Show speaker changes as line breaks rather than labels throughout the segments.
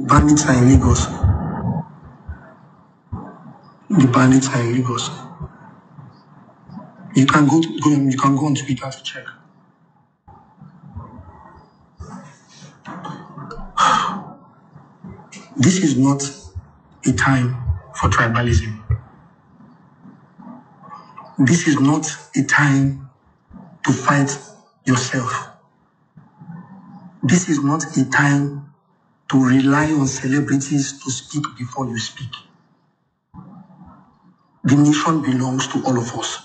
bandits are in Lagos. The bandits are in Lagos. You can go on Twitter to check. This is not a time for tribalism. This is not a time to fight yourself. This is not a time to rely on celebrities to speak before you speak. The nation belongs to all of us.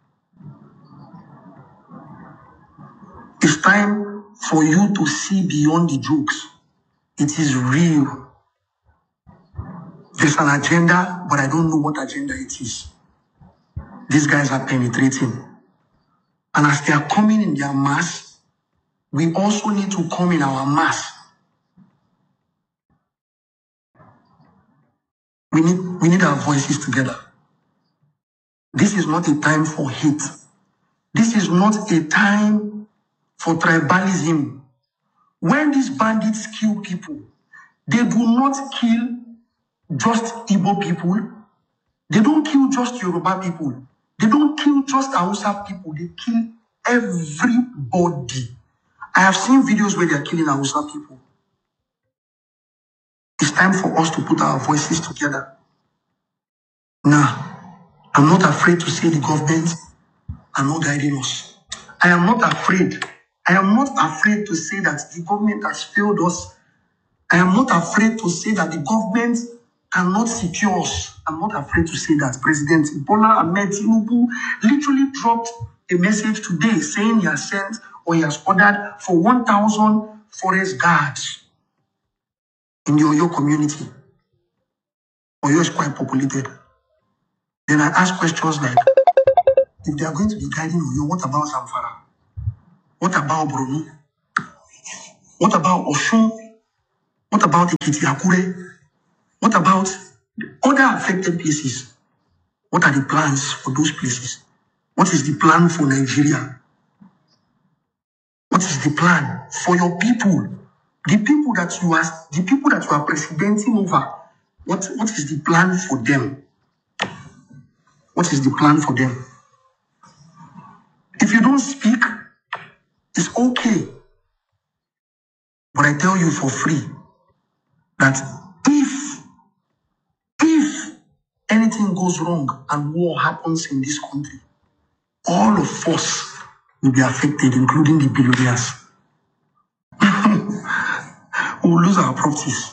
It's time for you to see beyond the jokes. It is real. There's an agenda, but I don't know what agenda it is. These guys are penetrating. And as they are coming in their mass, we also need to come in our mass. We need our voices together. This is not a time for hate. This is not a time for tribalism. When these bandits kill people, they do not kill just Igbo people. They don't kill just Yoruba people. They don't kill just Hausa people. They kill everybody. I have seen videos where they are killing Hausa people. It's time for us to put our voices together. Now, I'm not afraid to say the government are not guiding us. I am not afraid. I am not afraid to say that the government has failed us. I am not afraid to say that the government cannot secure us. I'm not afraid to say that. President Bola Ahmed Tinubu literally dropped a message today saying he has sent or he has ordered for 1,000 forest guards in the Oyo community. Oyo is quite populated. Then I ask questions like, if they are going to be guiding Oyo, what about Zamfara? What about Borno? What about Osun? What about Ekiti Akure? What about other affected places? What are the plans for those places? What is the plan for Nigeria? What is the plan for your people? The people that you are presidenting over. What is the plan for them? What is the plan for them? If you don't speak, it's okay. But I tell you for free that if anything goes wrong and war happens in this country, all of us will be affected, including the billionaires. We will lose our properties.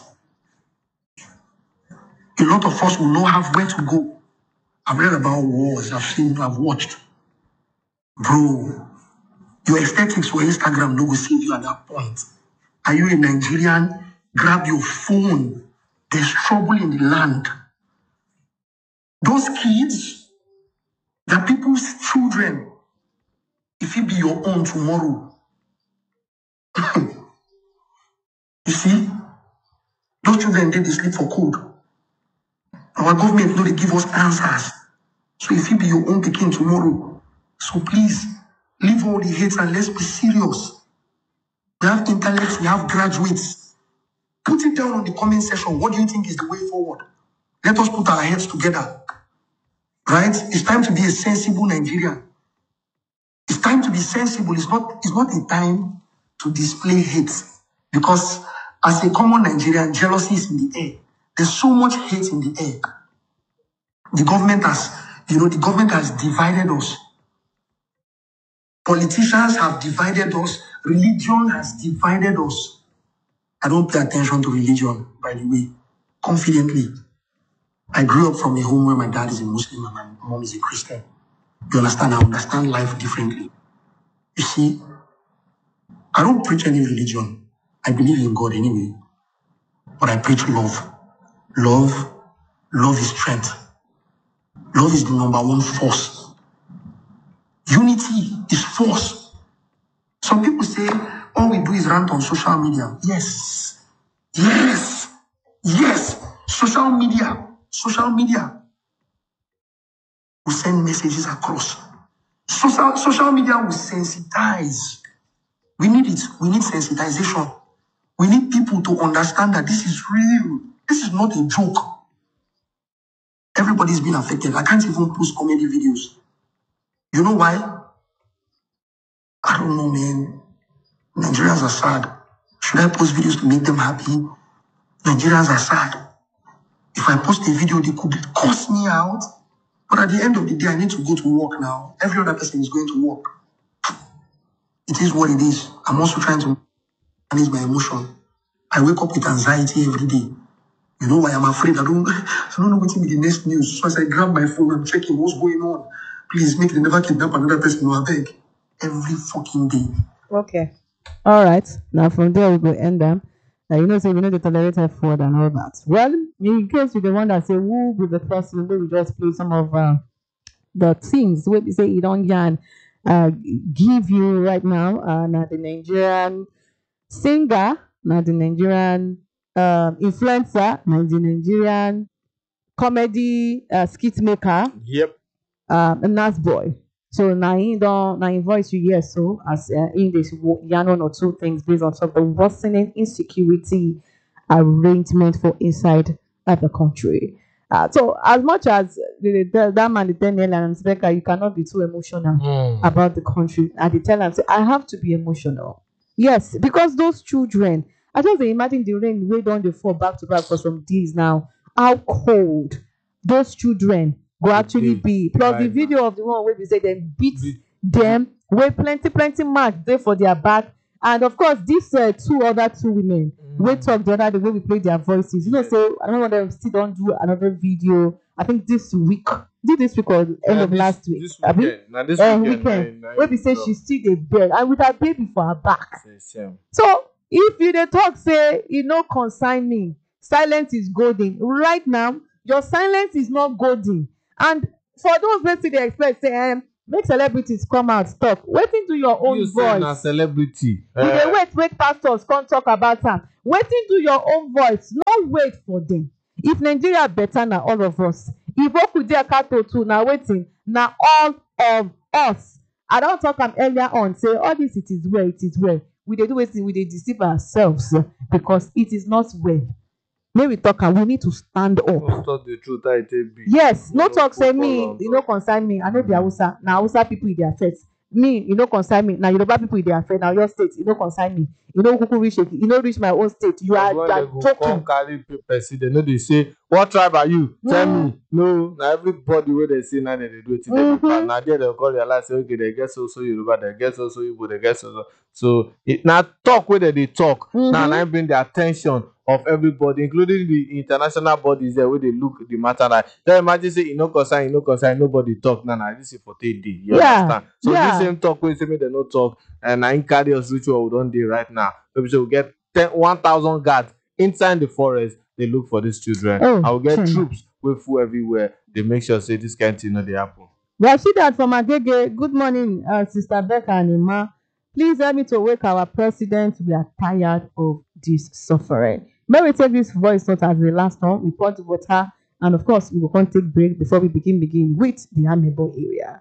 A lot of us will not have where to go. I've read about wars, I've watched. Bro, your aesthetics for Instagram no go save you at that point. Are you a Nigerian? Grab your phone. There's trouble in the land. Those kids, they're people's children. If it be your own tomorrow. You see, those children, they sleep for code. Our government know they give us answers. So if it be your own picking tomorrow, so please, leave all the hate and let's be serious. We have intellect, we have graduates. Put it down on the comment section. What do you think is the way forward? Let us put our heads together. Right? It's time to be a sensible Nigerian. It's time to be sensible. It's not a time to display hate. Because as a common Nigerian, jealousy is in the air. There's so much hate in the air. The government has divided us. Politicians have divided us. Religion has divided us. I don't pay attention to religion, by the way, confidently. I grew up from a home where my dad is a Muslim and my mom is a Christian. You understand? I understand life differently. You see, I don't preach any religion. I believe in God anyway. But I preach love. Love is strength. Love is the number one force. Unity is force. Some people say all we do is rant on social media. Yes. Social media will send messages across. Social media will sensitize. We need it. We need sensitization. We need people people to understand that this is real. This is not a joke. Everybody's been affected. I can't even post comedy videos. You know why? I don't know, man. Nigerians are sad. Should I post videos to make them happy? Nigerians are sad. If I post a video, they could curse me out. But at the end of the day, I need to go to work now. Every other person is going to work. It is what it is. I'm also trying to manage my emotion. I wake up with anxiety every day. You know why I'm afraid? I don't know what's in the next news. So as I grab my phone, I'm checking what's going on. Please make them never kidnap another person. No, I beg. Every fucking day.
Okay. All right. Now from there we will end them. You know, say we know the tolerate forward and all that. Well, in case you're the one that say who will be the person, we will just play some of the things where we say you don't can give you right now. Now the Nigerian singer, now the Nigerian influencer, now the Nigerian comedy skit maker.
Yep.
A nice boy. So now he voice you yes so as in this yarn one or two things based on top of the worsening insecurity arrangement for inside of the country. So as much as that man the tell and speaker, you cannot be too emotional about the country. And they tell and say, I have to be emotional. Yes, because those children, I just imagine the rain way down the fall back to back for some days now. How cold those children will actually be. Plus the video of the one where we say they beat them, where plenty marks there for their back. And of course, these two other women, we talk the other day when we play their voices. You know, so I don't know them still don't do another video. I think this week or end of last week.
This weekend.
Where we say she's still a bird and with her baby for her back. So if you dey talk say it no concern me, silence is golden. Right now, your silence is not golden. And for those wey still dey expect say make celebrities come out talk, wetin do your own voice?
You say na celebrity.
You dey wait pastors come talk about am. Wetin do your own voice? No wait for them. If Nigeria better na all of us. If Okude Akato too na wetin? Na all of us. I don talk am earlier on say all this it is well. We dey do wetin? We dey deceive ourselves because it is not well. When we talk we need to stand up.
Talk the truth, I tell you.
Yes, no talk say me, e no concern me. I no be Hausa. Na Hausa people e dey affect. Me, e no concern me. Na Yoruba people e dey affect. Na your state, e no concern me. You no kuku reach Ekiti, you no reach my own state. You are joking.
Come carry person, they know they say, what tribe are you? Tell me. No, na everybody wey they say now they do it. Now there they call realize say okay, they get so Yoruba, they get so Igbo, they get so now talk where they talk. Now I bring the attention of everybody, including the international bodies there where they look the matter like. Then imagine say you no concern, nobody talk. Now this is for 30 days. You understand? So this same talk where say me they no talk, and I carry us which we don't do right now. So we get 1,000 guards inside the forest. They look for these children. I will get troops with full everywhere. They make sure say this kind of thing they happen.
We have seen that from Agege. Good morning, Sister Becca and Ima. Please help me to wake our president. We are tired of this suffering. May we take this voice note as the last one. We pour the water, and of course, we will come take break before we begin with the Amebo area.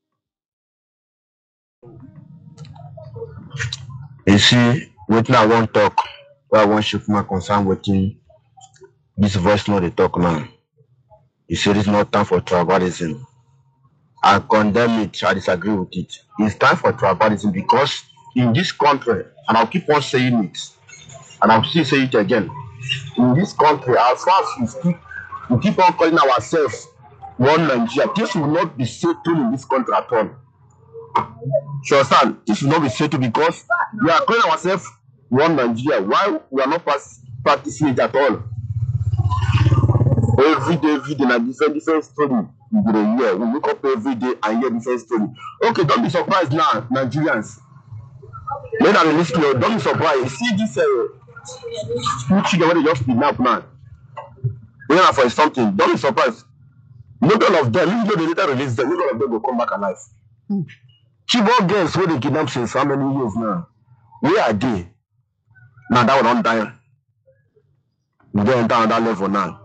You see, wetin I wan talk, why I wan shift my concern wetin this voice note dey talk now. You say this is not time for tribalism. I condemn it, I disagree with it. It's time for tribalism because in this country, and I'll keep on saying it, and I'll still say it again, in this country, as far as we keep on calling ourselves one Nigeria, this will not be settled in this country at all. You understand? This will not be settled because we are calling ourselves one Nigeria. Why we are not practicing it at all? Every day, na different story. We wake up every day and hear different story. Okay, don't be surprised now, Nigerians. Men are listening. Don't be surprised. You see this two children when they just kidnap now. When for something, don't be surprised. Not all of them, even though they later release them, not all of them will come back alive. Chibok girls where they kidnap since how many years now? Where are they? Now that one don't die. We don't enter on that level now.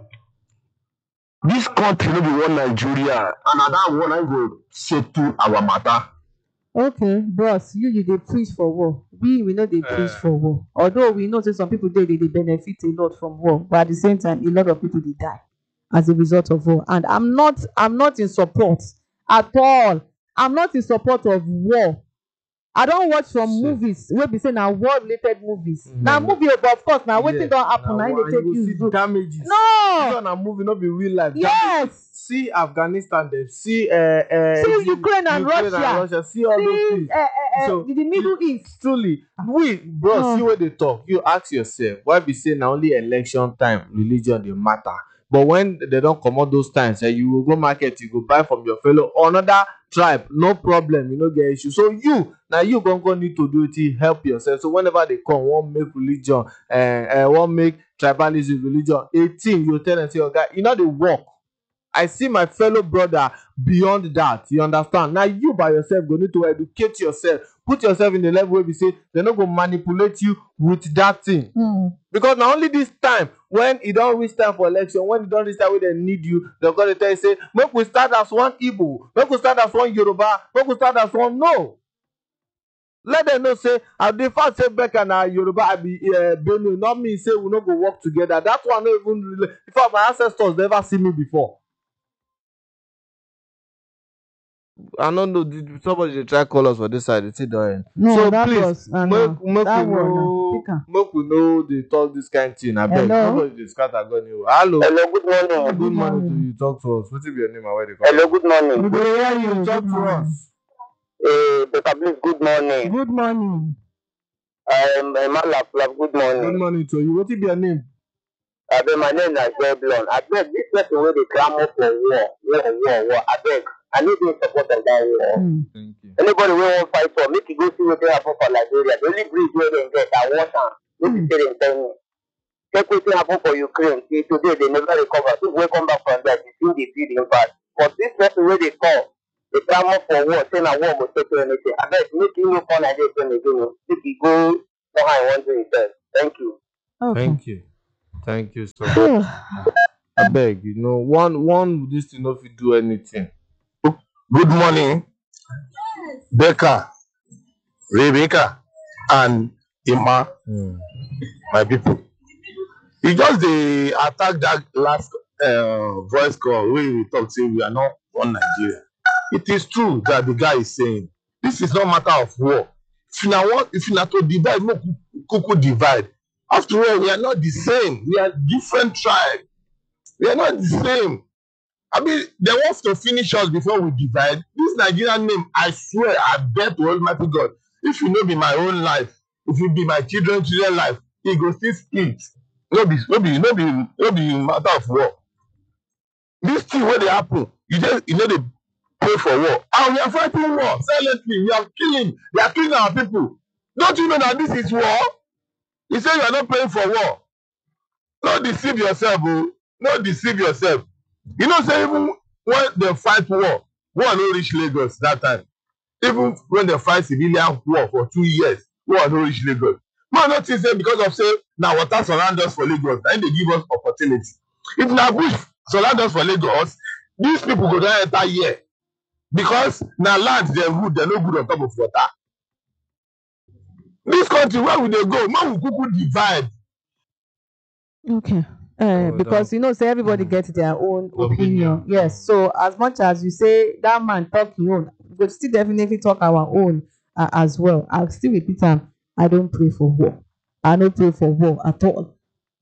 This country will be one Nigeria, and that one I will settle our matter.
Okay, bros, you dey preach for war. We know they preach for war. Although we know say some people they benefit a lot from war, but at the same time, a lot of people they die as a result of war. And I'm not in support at all. I'm not in support of war. I don't watch some
See.
movies wey be say na war related movies. Na
Mhm.
movie, but of course, na wetin
Yeah,
don happen na im dey take
you
you
see
do.
damages. This
No,
one a movie, not be real life.
yes.
See Afghanistan, them. See
See Ukraine and Russia.
See all those
See
things. So,
the Middle East.
Truly, bro,
Oh.
see where they talk. You ask yourself, why be say na only election time religion dey matter? But when they don't come out those times, you will go market, you go buy from your fellow or another tribe, no problem, you no get issue. So you gonna need to do it, help yourself. So whenever they come, won't make religion, won't make tribalism religion. 18, you tell them say, okay, you know the work. I see my fellow brother beyond that. You understand? Now you by yourself go need to educate yourself. Put yourself in the level where we say they're not going to manipulate you with that thing. Because now only this time, when it don't reach time for election, when it don't reach time where they need you, they're going to tell you, say, make we start as one Igbo, make we start as one Yoruba, make we start as one. No. Let them know, say, the fact say Becca na Yoruba, I be Benue, not me, say we not go work together. That one not even really. In fact, my ancestors never see me before. I don't know. Somebody dey try call us for this side. It's don't.
No,
So
that
please,
was
make
that
we
one.
know,
Pick am.
make we know they talk this kind thing. I beg.
Hello?
Nobody dey scatter go anywhere. Hello.
Hello, good morning.
Good morning to you. Talk to us. What is your name and where they come?
Hello, good morning.
We dey hear you.
Talk
Good
to
morning.
us.
Dr. Bliss, good morning.
Good morning.
Malap, good
Good
morning.
morning to you. What is your name?
My name is Zeblon. I beg this person where they clamor for war. I beg. I need the support of that war.
Thank you.
Anybody who won't fight for, make you go see what they happen for Liberia. The only bridge where they get, I watch them. Make you say them tell me. Check what happen for Ukraine. See, today they never recover. People will come back from that. You still the feed impact. But this person where they call, they clamor for war, saying a war will take anything. I beg, make you no call like this when they do. If you go, no how I want to yourself. Thank you.
Okay.
Thank you. Thank you so much. I beg, one this thing not fit do anything.
Good morning, Becca, Rebecca, and Emma, my people. You just they attack that last voice call where we talk say we are not one Nigeria. It is true that the guy is saying this is not matter of war. If you not to divide, no kuku divide. After all, we are not the same. We are different tribes. We are not the same. I mean, they want to finish us before we divide. This Nigerian name, I swear, I bet to Almighty God, if you know be my own life, if you be my children's life, it go still split. No be matter of war. This thing where they happen, you know they pay for war. And we are fighting war silently. We are killing our people. Don't you know that this is war? You say you are not paying for war. Don't deceive yourself, oh. Don't deceive yourself. You know, say even when they fight war no reach Lagos that time. Even when they fight civilian war for 2 years, war no reach Lagos. Man, not say because of say now water surround us for Lagos, then they give us opportunity. If na bush surround us for Lagos, these people go down enter here because na land they good, they no good on top of water. This country where would they go? Man, we kuku divide.
Okay. Because say everybody gets their own opinion.
Opinion.
Yes. So as much as you say that man talk your own, we could still definitely talk our own as well. I'll still repeat them. I don't pray for war. I don't pray for war at all.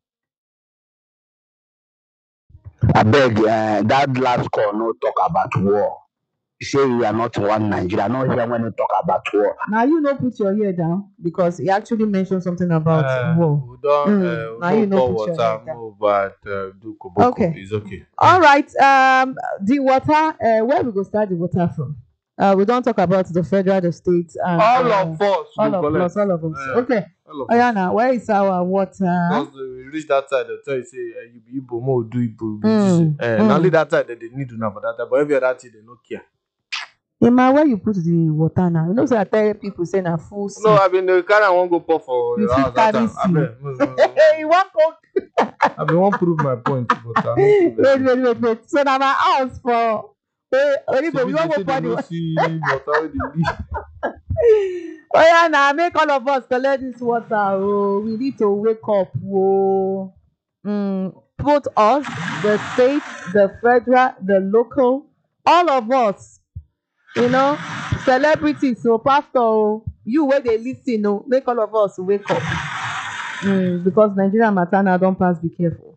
I beg, that last call no talk about war. You say we are not one Nigeria. Not here when you talk about war.
Now you know put your ear down because he actually mentioned something about war.
We don't
Now you know
pour
put your
water,
head down.
move, but do koboko.
Okay.
It's okay.
All right. The water. Where we go start the water from? We don't talk about the federal, the states, and
All of us.
all
will
of
collect.
us. All of us. Okay.
All of
Oh
us.
yeah. Now where is our water?
Once we reach that side, they'll tell you, say, you be Igbo, more do Igbo.
Mm,
Not only that side that they need to know for that time, but every other thing, they don't care.
Emma, where you put the water now? You know, so I tell people saying a full sea.
No, I mean, the car I won't go pour for
You
your
fit
house that
carry
time. I
see.
mean,
Hey, you want coke?
I mean, won't prove my point, but I won't prove it.
Wait. So now my house for Hey, Oribo, we
They
won't
say
go
they
for
no
the.
see water wey dey leak.
Oh yeah, now make all of us collect this water. Oh, we need to wake up. Oh, both us, the state, the federal, the local, all of us. You know, celebrities. So, pastor, oh, you where they listen. Oh, make all of us wake up. Because Nigeria matter now. Don't pass. Be careful.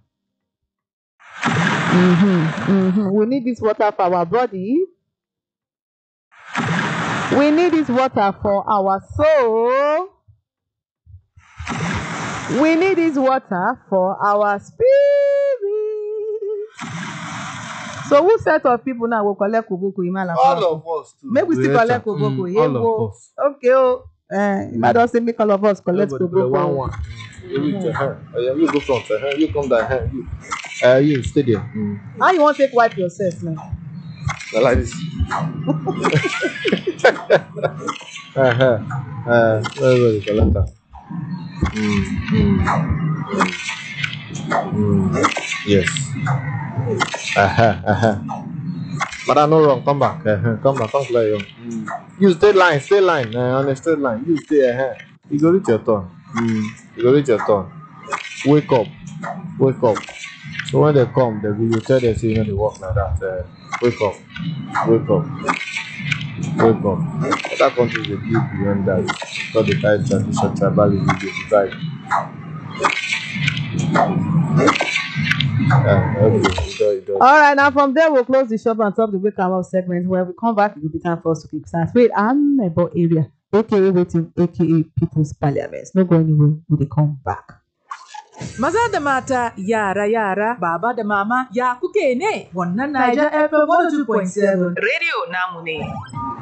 We need this water for our body. We need this water for our soul. We need this water for our spirit. So who set of people now will collect koboko imala?
All of us too.
Maybe we still collect koboko.
All of us.
Okay, oh. Might just say make all of us collect
Everybody play
koboko.
one. You reach your hand. You go front. You come down. You stay there.
How you want to take wipe yourself now?
I like this. Everybody collect that. Yes. But I no wrong. Come back. Come back. Come play. You stay line. On a straight line. You stay. You go reach your turn. You go reach your turn. Wake up. So when they come, they will tell them, say, you know, they walk like that. Wake up. Other countries they live beyond that. Because the kind tradition, tribalism, they divide. Okay.
All right, now from there we'll close the shop and top the wake up segment. Where we come back, it will be time for us to keep start. Wait, I'm about area, aka waiting, aka People's Parliament. No go anywhere. We will come back.
Maza da mata, yara, baba da mama, ya kuke ne? Wannan Niger FM 102.7 Radio namu ne.